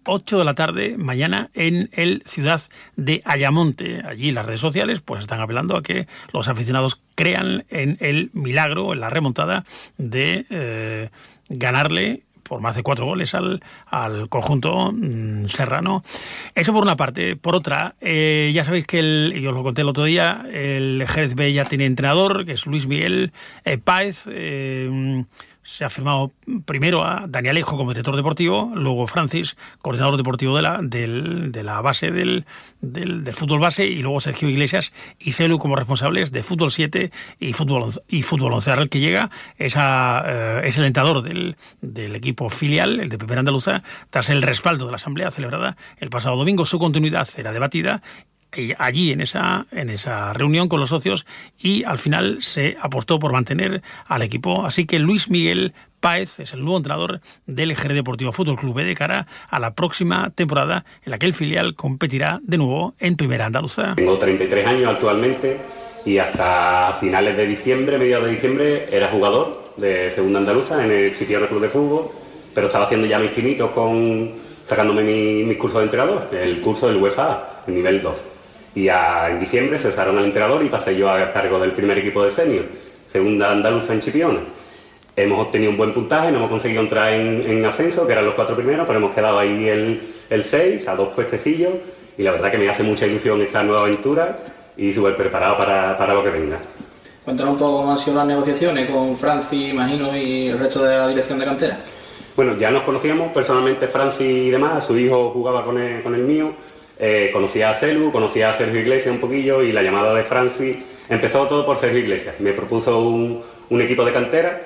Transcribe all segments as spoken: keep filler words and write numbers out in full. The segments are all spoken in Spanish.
ocho de la tarde, mañana, en el Ciudad de Ayamonte. Allí las redes sociales pues están apelando a que los aficionados crean en el milagro, en la remontada de eh, ganarle por más de cuatro goles al, al conjunto mmm, serrano. Eso por una parte. Por otra, eh, ya sabéis que, el, y os lo conté el otro día, el Jerez B ya tiene entrenador, que es Luis Miguel eh, Páez. Eh, se ha firmado primero a Dani Alejo como director deportivo, luego Francis, coordinador deportivo de la, del, de la base del, del, del fútbol base, y luego Sergio Iglesias y Selu como responsables de fútbol siete y fútbol y fútbol once. Ahora el que llega es, a, eh, es el entrenador del, del equipo filial, el de Primera Andaluza, tras el respaldo de la asamblea celebrada el pasado domingo. Su continuidad era debatida allí en esa en esa reunión con los socios, y al final se apostó por mantener al equipo. Así que Luis Miguel Páez es el nuevo entrenador del Jerez Deportivo Fútbol Club B de cara a la próxima temporada, en la que el filial competirá de nuevo en Primera Andaluza. Tengo treinta y tres años actualmente y hasta finales de diciembre, mediados de diciembre, era jugador de Segunda Andaluza en el Chipiona Club de Fútbol, pero estaba haciendo ya mis pinitos con sacándome mi, mis cursos de entrenador, el curso del UEFA A, el nivel dos. Y a, en diciembre cesaron al entrenador y pasé yo a cargo del primer equipo de senior, Segunda Andaluza en Chipiona. Hemos obtenido un buen puntaje, no hemos conseguido entrar en, en ascenso, que eran los cuatro primeros, pero hemos quedado ahí el, el seis, a dos puestecillos, y la verdad que me hace mucha ilusión esta nueva aventura y súper preparado para, para lo que venga. Cuéntanos un poco cómo han sido las negociaciones con Francis, imagino, y el resto de la dirección de cantera. Bueno, ya nos conocíamos personalmente, Francis y demás, su hijo jugaba con el, con el mío. Eh, conocía a Selu, conocía a Sergio Iglesias un poquillo, y la llamada de Francis empezó todo por Sergio Iglesias. Me propuso un, un equipo de cantera,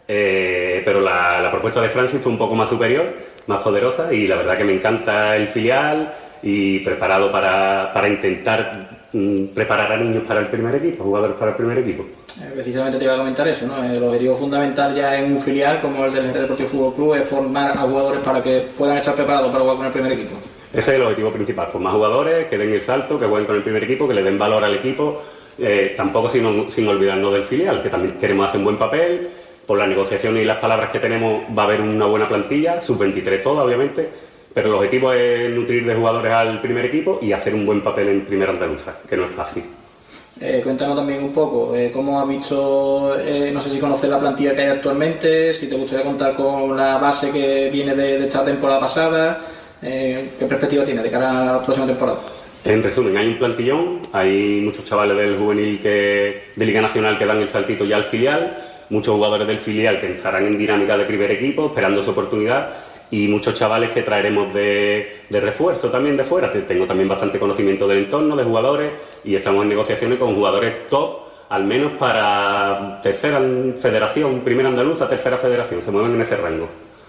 eh, pero la, la propuesta de Francis fue un poco más superior, más poderosa, y la verdad que me encanta el filial y preparado para, para intentar mm, preparar a niños para el primer equipo, jugadores para el primer equipo. Eh, precisamente te iba a comentar eso, ¿no? El objetivo fundamental ya en un filial como el del Jerez Deportivo Fútbol Club es formar a jugadores para que puedan estar preparados para jugar con el primer equipo. Ese es el objetivo principal, formar jugadores que den el salto, que jueguen con el primer equipo, que le den valor al equipo, eh, tampoco sin, sin olvidarnos del filial, que también queremos hacer un buen papel. Por las negociaciones y las palabras que tenemos va a haber una buena plantilla, sub veintitrés toda obviamente, pero el objetivo es nutrir de jugadores al primer equipo y hacer un buen papel en Primera Andaluza, que no es fácil. Eh, cuéntanos también un poco, eh, cómo has visto, eh, no sé si conoces la plantilla que hay actualmente, si te gustaría contar con la base que viene de, de esta temporada pasada. Eh, ¿Qué perspectiva tiene de cara a la próxima temporada? En resumen, hay un plantillón, hay muchos chavales del juvenil que, de Liga Nacional que dan el saltito ya al filial, muchos jugadores del filial que entrarán en dinámica de primer equipo, esperando su oportunidad, y muchos chavales que traeremos de, de refuerzo también de fuera. Tengo también bastante conocimiento del entorno, de jugadores, y estamos en negociaciones con jugadores top, al menos para tercera federación, Primera Andaluza, tercera federación, se mueven en ese rango.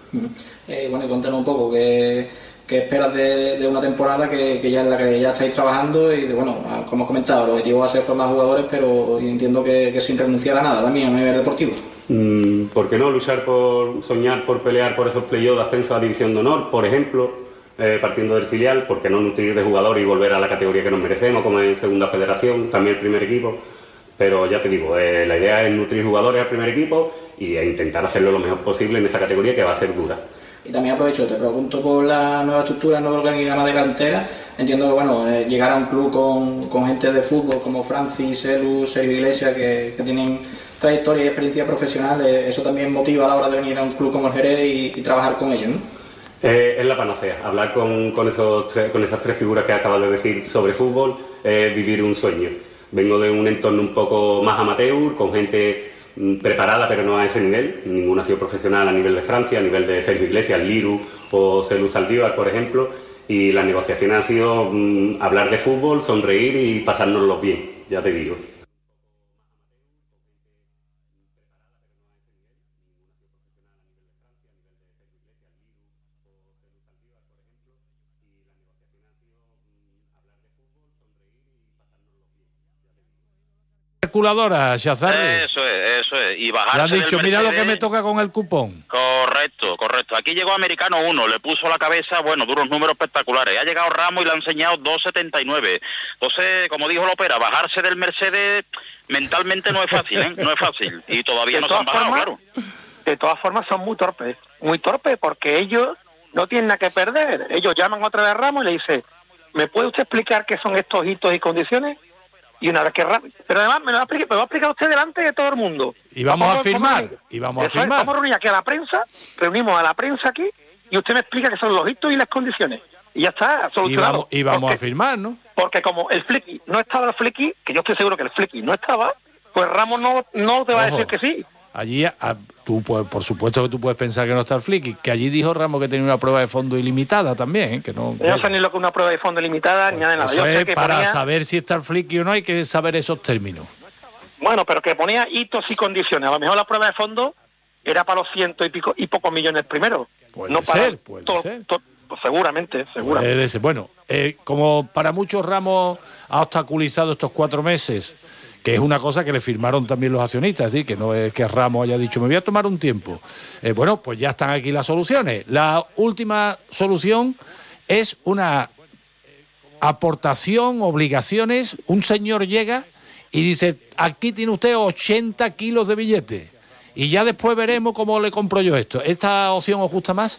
Eh, bueno, y cuéntanos un poco, ¿qué, qué esperas de, de una temporada que, que ya en la que ya estáis trabajando? Y de, bueno, como has comentado, el objetivo va a ser formar jugadores, pero entiendo que, que sin renunciar a nada también a nivel deportivo. Mm, ¿Por qué no luchar por soñar, por pelear por esos playoffs de ascenso a División de Honor, por ejemplo, eh, partiendo del filial? ¿Por qué no nutrir de jugadores y volver a la categoría que nos merecemos, como en Segunda Federación, también el primer equipo? Pero ya te digo, eh, la idea es nutrir jugadores al primer equipo y e intentar hacerlo lo mejor posible en esa categoría, que va a ser dura. Y también aprovecho, te pregunto por la nueva estructura, el nuevo organigrama de cantera. Entiendo que bueno, eh, llegar a un club con, con gente de fútbol como Francis, Selu, Sergio Iglesias, que, que tienen trayectoria y experiencia profesional, eh, eso también motiva a la hora de venir a un club como el Jerez y, y trabajar con ellos, ¿no? Eh, es la panacea, hablar con, con, esos tres, con esas tres figuras que acabas de decir sobre fútbol, es vivir un sueño. Vengo de un entorno un poco más amateur, con gente preparada pero no a ese nivel. Ninguno ha sido profesional a nivel de Francia, a nivel de Sergio Iglesias, Liru o Selu Saldívar, por ejemplo, y las negociaciones han sido mmm, hablar de fútbol, sonreír y pasárnoslo bien, ya te digo. Calculadora, Shazar. Eso es, eso es. Y bajarse. Le han dicho, mira lo que me Mercedes. toca con el cupón. Correcto, correcto. Aquí llegó Americano uno, le puso la cabeza, bueno, duros números espectaculares. Ha llegado Ramos y le ha enseñado dos setenta y nueve. Entonces, como dijo Lopera, bajarse del Mercedes mentalmente no es fácil, ¿eh? No es fácil. Y todavía De no se han todas bajado, formas, claro. De todas formas, son muy torpes. Muy torpes porque ellos no tienen nada que perder. Ellos llaman otra vez a Ramos y le dicen, ¿me puede usted explicar qué son estos hitos y condiciones? Y una vez que Ramos, pero además me lo va a explicar, me lo va a explicar usted delante de todo el mundo. Y vamos, vamos a firmar, vamos, y vamos a eso es, firmar. vamos a reunir aquí a la prensa, reunimos a la prensa aquí, y usted me explica qué son los hitos y las condiciones. Y ya está, solucionado. Y vamos, y vamos porque, a firmar, ¿no? Porque como el Flicky no estaba el Flicky, que yo estoy seguro que el Flicky no estaba, pues Ramos no, no te va Ojo, a decir que sí. Allí, a, tú puedes, por supuesto que tú puedes pensar que no está el Flicky, que allí dijo Ramos que tenía una prueba de fondo ilimitada también, ¿eh? que no. Yo no sé ni lo que es una prueba de fondo limitada, pues ni nada de nada. Eso Yo es sé que para ponía, saber si está el Flicky o no, hay que saber esos términos. Bueno, pero que ponía hitos y condiciones. A lo mejor la prueba de fondo era para los ciento y pico y pocos millones primero. Puede no para ser, puede to, ser. To, pues seguramente, seguramente. Puede ser. Bueno, eh, como para muchos Ramos ha obstaculizado estos cuatro meses, que es una cosa que le firmaron también los accionistas, es decir, que no es que Ramos haya dicho, me voy a tomar un tiempo. Eh, bueno, pues ya están aquí las soluciones. La última solución es una aportación, obligaciones. Un señor llega y dice, aquí tiene usted ochenta kilos de billetes. Y ya después veremos cómo le compro yo esto. ¿Esta opción os gusta más?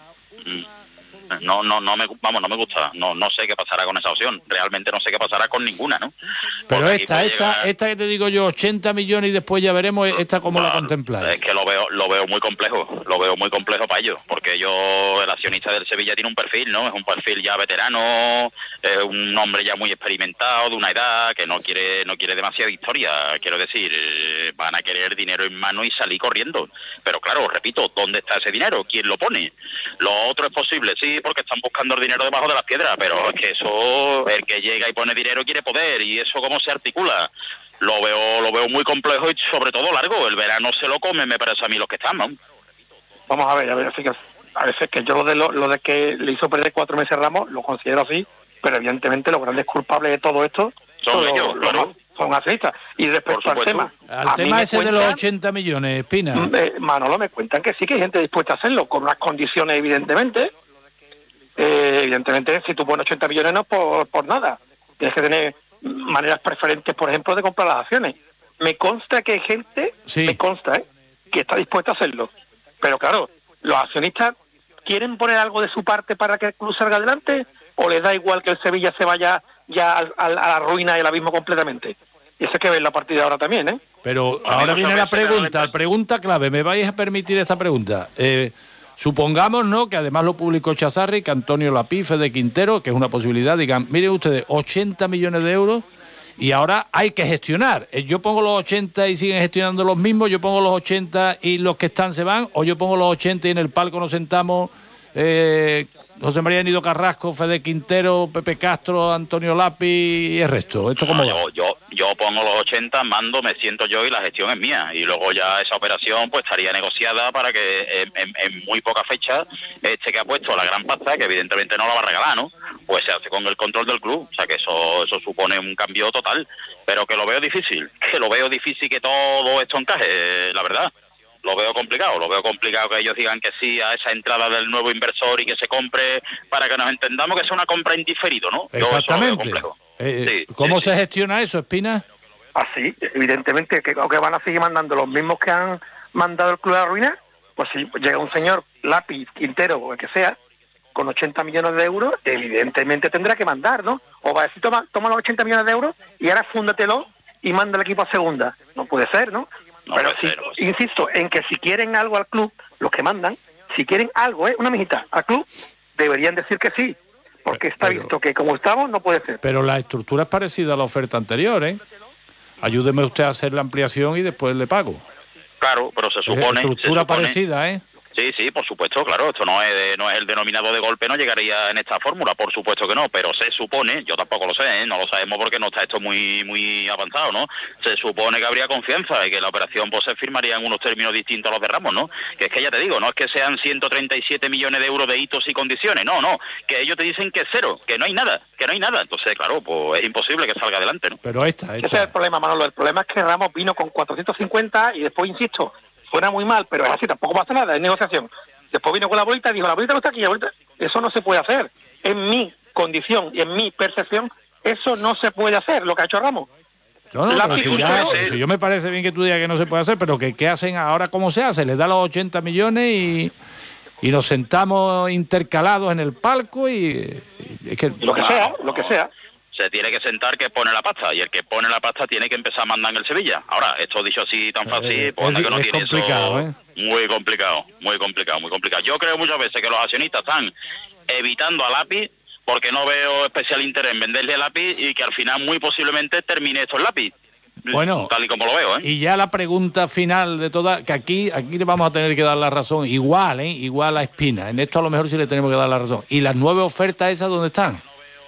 No, no, no me, vamos, no me gusta. No, no sé qué pasará con esa opción. Realmente no sé qué pasará con ninguna, ¿no? Pero Porque esta, aquí puede esta, llegar- esta que te digo yo, ochenta millones y después ya veremos, esta cómo la Claro, contempláis. Es que lo veo, lo veo muy complejo, lo veo muy complejo para ellos, porque ellos, el accionista del Sevilla tiene un perfil, ¿no? Es un perfil ya veterano, es un hombre ya muy experimentado, de una edad que no quiere, no quiere demasiada historia. Quiero decir, eh, van a querer dinero en mano y salir corriendo. Pero claro, repito, ¿dónde está ese dinero? ¿Quién lo pone? Lo otro es posible, sí, porque están buscando el dinero debajo de las piedras, pero es que eso, el que llega y pone dinero quiere poder, y eso cómo se articula. Lo veo, lo veo muy complejo y sobre todo largo. El verano se lo come, me parece a mí, los que están, ¿no? Vamos a ver, a ver, así que a veces que yo lo de lo, lo de que le hizo perder cuatro meses Ramos lo considero así, pero evidentemente los grandes culpables de todo esto Son los- ellos, los- claro. son accionistas. Y respecto Por al supuesto. tema, Al a mí tema me ese de cuentan- los ochenta millones, Espina. Eh, Manolo, me cuentan que sí, que hay gente dispuesta a hacerlo, con unas condiciones, evidentemente. Eh, evidentemente, si tú pones ochenta millones no es por, por nada. Tienes que tener maneras preferentes, por ejemplo, de comprar las acciones. Me consta que hay gente, Sí. me consta, ¿eh?, que está dispuesta a hacerlo. Pero claro, ¿los accionistas quieren poner algo de su parte para que el club salga adelante? ¿O les da igual que el Sevilla se vaya ya al- al- a la ruina y al abismo completamente? Y eso hay que ver la partida ahora también, ¿eh? Pero A mí ahora no viene se la me- se me da la pregunta, impresión. pregunta clave. ¿Me vais a permitir esta pregunta? Eh, supongamos, ¿no?, que además lo publicó Chazarri, que Antonio Lapife de Quintero, que es una posibilidad, digan, miren ustedes, ochenta millones de euros y ahora hay que gestionar. Eh, Yo pongo los ochenta y siguen gestionando los mismos, yo pongo los ochenta y los que están se van, o yo pongo los ochenta y en el palco nos sentamos eh, José María Nido Carrasco, Fede Quintero, Pepe Castro, Antonio Lapi y el resto. ¿Esto cómo No, va? yo, yo, yo pongo los ochenta, mando, me siento yo y la gestión es mía. Y luego ya esa operación pues estaría negociada para que en, en- en muy poca fecha este que ha puesto la gran pasta, que evidentemente no la va a regalar, ¿no?, pues se hace con el control del club. O sea que eso, eso supone un cambio total. Pero que lo veo difícil, que lo veo difícil que todo esto encaje, la verdad. Lo veo complicado, lo veo complicado que ellos digan que sí a esa entrada del nuevo inversor y que se compre, para que nos entendamos que es una compra indiferido, ¿no? Yo eso lo veo Exactamente. complejo. Eh, Sí, ¿Cómo sí, se sí. gestiona eso, Espina? Así, evidentemente, que, que van a seguir mandando los mismos que han mandado el club a la ruina. Pues si llega un señor, Lápiz, Quintero o el que sea, con ochenta millones de euros, evidentemente tendrá que mandar, ¿no? O va a decir, toma, toma los ochenta millones de euros y ahora fúndatelo y manda el equipo a segunda. No puede ser, ¿no? No Pero puede sí, ser, pues. insisto, en que si quieren algo al club, los que mandan, si quieren algo, ¿eh?, una mijita al club, deberían decir que sí. Porque está Pero- visto que como estamos no puede ser. Pero la estructura es parecida a la oferta anterior, ¿eh? Ayúdeme usted a hacer la ampliación y después le pago. Claro, pero se Es supone... estructura se supone- parecida, ¿eh? Sí, sí, por supuesto, claro, esto no es, de- no es el denominado de golpe, no llegaría en esta fórmula, por supuesto que no, pero se supone, yo tampoco lo sé, ¿eh? No lo sabemos porque no está esto muy muy avanzado, ¿no? Se supone que habría confianza y que la operación pues se firmaría en unos términos distintos a los de Ramos, ¿no? Que es que ya te digo, no es que sean ciento treinta y siete millones de euros de hitos y condiciones, no, no, que ellos te dicen que es cero, que no hay nada, que no hay nada, entonces, claro, pues es imposible que salga adelante, ¿no? Pero esta, Ese es el esta. problema, Manolo. El problema es que Ramos vino con cuatrocientos cincuenta y después, insisto, suena muy mal, pero es así, tampoco pasa nada, es negociación. Después vino con la bolita y dijo, la bolita no está aquí, la bolita... Eso no se puede hacer. En mi condición y en mi percepción, eso no se puede hacer, lo que ha hecho Ramos. No, no, La pero si, figura ya- de- pero si yo me parece bien que tú digas que no se puede hacer, pero que ¿qué hacen ahora? ¿Cómo se hace? Les da los ochenta millones y, y nos sentamos intercalados en el palco y, y es que Lo que sea, lo que sea. Se tiene que sentar que pone la pasta, y el que pone la pasta tiene que empezar a mandar en el Sevilla. Ahora, esto dicho así tan fácil, Eh, pues es- anda que no es tiene complicado, eso. ¿eh? Muy complicado, muy complicado, muy complicado. Yo creo muchas veces que los accionistas están evitando a lápiz porque no veo especial interés en venderle lápiz y que al final muy posiblemente termine esto el lápiz. Bueno, Tal y como lo veo, ¿eh? y ya la pregunta final de todas, que aquí aquí le vamos a tener que dar la razón, igual, ¿eh? Igual a Espina, en esto a lo mejor sí le tenemos que dar la razón. ¿Y las nueve ofertas esas dónde están?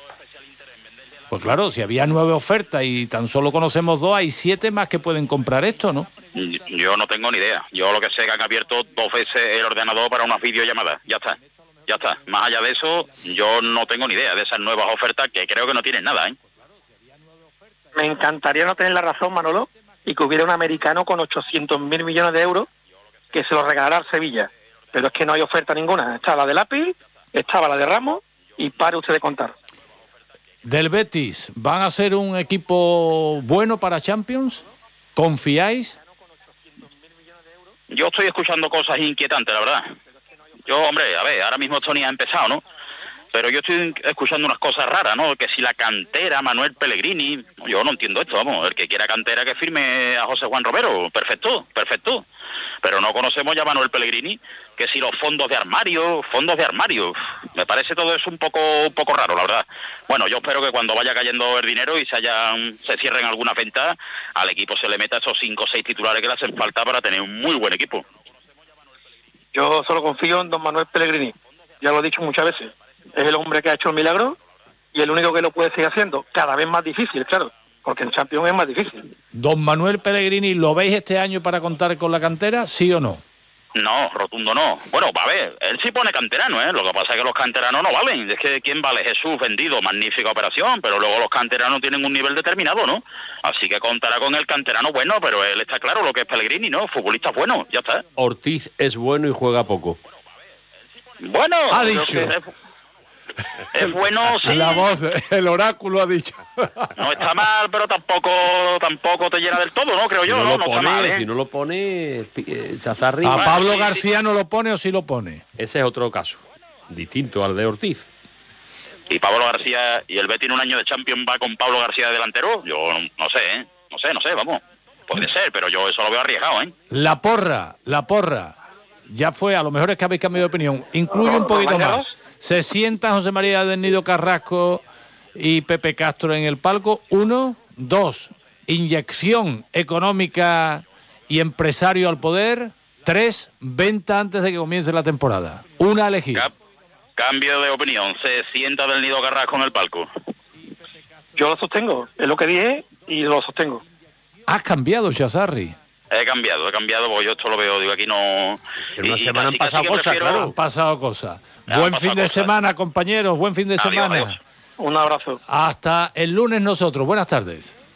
Pues claro, si había nueve ofertas y tan solo conocemos dos, hay siete más que pueden comprar esto, ¿no? Yo no tengo ni idea. Yo lo que sé es que han abierto dos veces el ordenador para unas videollamadas. Ya está, ya está. Más allá de eso, yo no tengo ni idea de esas nuevas ofertas que creo que no tienen nada, ¿eh? Me encantaría no tener la razón, Manolo, y que hubiera un americano con ochocientos mil millones de euros que se lo regalara al Sevilla. Pero es que no hay oferta ninguna. Está la de Lápiz, estaba la de Ramos, y pare usted de contar. Del Betis, ¿van a ser un equipo bueno para Champions? ¿Confiáis? Yo estoy escuchando cosas inquietantes, la verdad. Yo, hombre, a ver, ahora mismo esto ni ha empezado, ¿no? Pero yo estoy escuchando unas cosas raras, ¿no? Que si la cantera, Manuel Pellegrini, yo no entiendo esto, vamos, el que quiera cantera que firme a José Juan Romero, perfecto, perfecto. Pero no conocemos ya a Manuel Pellegrini, que si los fondos de armario, fondos de armario, me parece todo eso un poco un poco raro, la verdad. Bueno, yo espero que cuando vaya cayendo el dinero y se hayan se cierren algunas ventas, al equipo se le meta esos cinco o seis titulares que le hacen falta para tener un muy buen equipo. Yo solo confío en don Manuel Pellegrini. Ya lo he dicho muchas veces. Es el hombre que ha hecho el milagro y el único que lo puede seguir haciendo. Cada vez más difícil, claro, porque en Champions es más difícil. Don Manuel Pellegrini, ¿lo veis este año para contar con la cantera? ¿Sí o no? No, rotundo no. Bueno, va a ver, él sí pone canterano, ¿eh? Lo que pasa es que los canteranos no valen. Es que ¿quién vale? Jesús, vendido, magnífica operación, pero luego los canteranos tienen un nivel determinado, ¿no? Así que contará con el canterano bueno, pero él está claro lo que es Pellegrini, ¿no? Futbolista bueno, ya está. Ortiz es bueno y juega poco. Bueno, Ha creo dicho. que Es, es bueno, sí. La voz, el oráculo ha dicho. No está mal, pero tampoco tampoco te llena del todo, ¿no? Creo Si yo, no, ¿no? lo No está pone, mal, ¿eh? si no lo pone, eh, Chazarri, ¿A Pablo sí, García no lo pone o sí lo pone? ese es otro caso, distinto al de Ortiz. Y Pablo García, y el Betis en un año de Champions va con Pablo García de delantero, yo no, no sé, ¿eh? No sé, no sé, vamos. Puede ser, pero yo eso lo veo arriesgado, ¿eh? La porra, la porra. Ya fue, a lo mejor es que habéis cambiado de opinión. Incluye un poquito más. Se sientan José María del Nido Carrasco y Pepe Castro en el palco. Uno, dos, inyección económica y empresario al poder. Tres, venta antes de que comience la temporada. Una a elegir. Cap- cambio de opinión, se sienta del Nido Carrasco en el palco. Yo lo sostengo, es lo que dije y lo sostengo. Has cambiado, Chazarri. He cambiado, he cambiado, porque yo esto lo veo, digo, aquí no... En una y- y semana casi- han pasado casi que cosas, prefiero- claro. Han pasado cosas. Han Buen pasado fin de cosas. semana, compañeros. Buen fin de Adiós, semana. adiós. Un abrazo. Hasta el lunes nosotros. Buenas tardes.